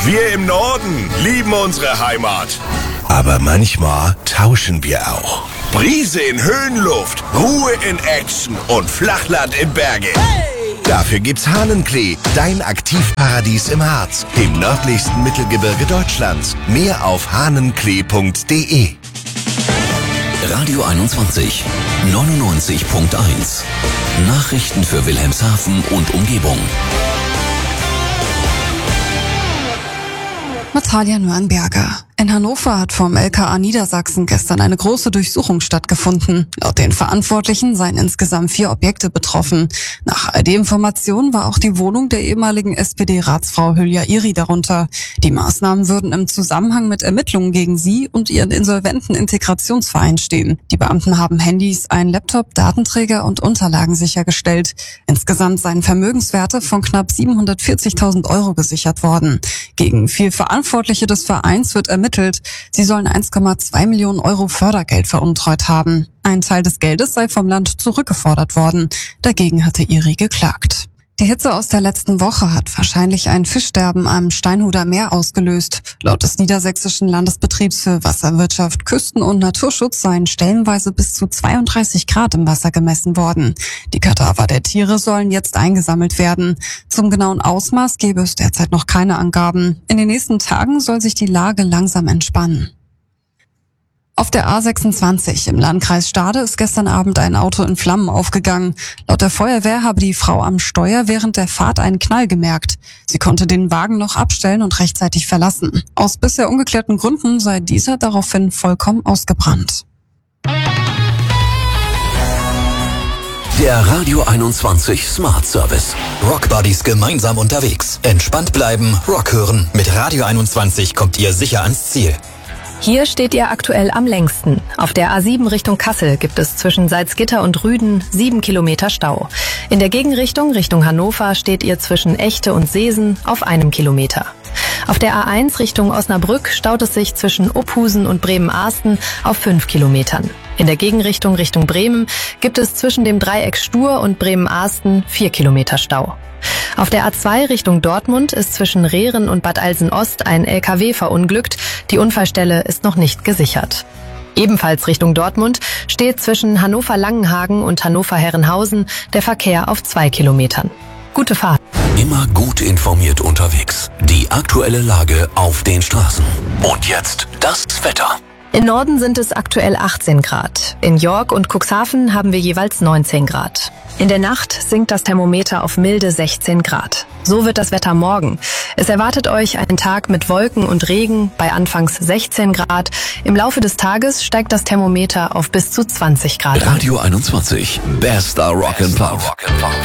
Wir im Norden lieben unsere Heimat. Aber manchmal tauschen wir auch. Brise in Höhenluft, Ruhe in Action und Flachland in Berge. Hey! Dafür gibt's Hahnenklee, dein Aktivparadies im Harz, im nördlichsten Mittelgebirge Deutschlands. Mehr auf hahnenklee.de. Radio 21, 99.1. Nachrichten für Wilhelmshaven und Umgebung. Natalia Nürnberger. In Hannover hat vom LKA Niedersachsen gestern eine große Durchsuchung stattgefunden. Laut den Verantwortlichen seien insgesamt 4 Objekte betroffen. Nach ARD-Informationen war auch die Wohnung der ehemaligen SPD-Ratsfrau Hülya Iri darunter. Die Maßnahmen würden im Zusammenhang mit Ermittlungen gegen sie und ihren insolventen Integrationsverein stehen. Die Beamten haben Handys, einen Laptop, Datenträger und Unterlagen sichergestellt. Insgesamt seien Vermögenswerte von knapp 740.000 € gesichert worden. Gegen 4 Verantwortliche des Vereins wird ermittelt. Sie sollen 1,2 Millionen € Fördergeld veruntreut haben. Ein Teil des Geldes sei vom Land zurückgefordert worden. Dagegen hatte Iri geklagt. Die Hitze aus der letzten Woche hat wahrscheinlich ein Fischsterben am Steinhuder Meer ausgelöst. Laut des Niedersächsischen Landesbetriebs für Wasserwirtschaft, Küsten- und Naturschutz seien stellenweise bis zu 32 Grad im Wasser gemessen worden. Die Kadaver der Tiere sollen jetzt eingesammelt werden. Zum genauen Ausmaß gäbe es derzeit noch keine Angaben. In den nächsten Tagen soll sich die Lage langsam entspannen. Auf der A26 im Landkreis Stade ist gestern Abend ein Auto in Flammen aufgegangen. Laut der Feuerwehr habe die Frau am Steuer während der Fahrt einen Knall gemerkt. Sie konnte den Wagen noch abstellen und rechtzeitig verlassen. Aus bisher ungeklärten Gründen sei dieser daraufhin vollkommen ausgebrannt. Der Radio 21 Smart Service. Rock Buddies gemeinsam unterwegs. Entspannt bleiben, Rock hören. Mit Radio 21 kommt ihr sicher ans Ziel. Hier steht ihr aktuell am längsten. Auf der A7 Richtung Kassel gibt es zwischen Salzgitter und Rüden 7 Kilometer Stau. In der Gegenrichtung Richtung Hannover steht ihr zwischen Echte und Seesen auf 1 Kilometer. Auf der A1 Richtung Osnabrück staut es sich zwischen Ophusen und Bremen-Ahsten auf 5 Kilometern. In der Gegenrichtung Richtung Bremen gibt es zwischen dem Dreieck Stur und Bremen-Ahsten 4 Kilometer Stau. Auf der A2 Richtung Dortmund ist zwischen Rehren und Bad Alsen-Ost ein LKW verunglückt. Die Unfallstelle ist noch nicht gesichert. Ebenfalls Richtung Dortmund steht zwischen Hannover-Langenhagen und Hannover-Herrenhausen der Verkehr auf 2 Kilometern. Gute Fahrt. Immer gut informiert unterwegs. Die aktuelle Lage auf den Straßen. Und jetzt das Wetter. Im Norden sind es aktuell 18 Grad. In York und Cuxhaven haben wir jeweils 19 Grad. In der Nacht sinkt das Thermometer auf milde 16 Grad. So wird das Wetter morgen. Es erwartet euch ein Tag mit Wolken und Regen bei anfangs 16 Grad. Im Laufe des Tages steigt das Thermometer auf bis zu 20 Grad. Radio 21. Bester Rock'n'Pop.